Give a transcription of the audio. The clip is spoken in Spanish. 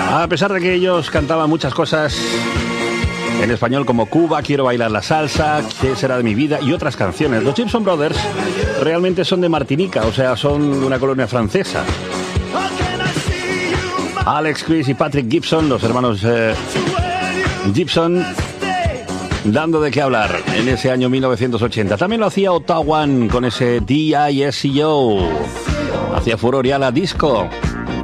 A pesar de que ellos cantaban muchas cosas en español como Cuba, Quiero bailar la salsa, ¿Qué será de mi vida? Y otras canciones, los Gibson Brothers realmente son de Martinica, o sea, son de una colonia francesa. Alex, Chris y Patrick Gibson, los hermanos Gibson, dando de qué hablar en ese año 1980. También lo hacía Ottawa con ese D.I.S.C.O. Hacía furor ya la disco.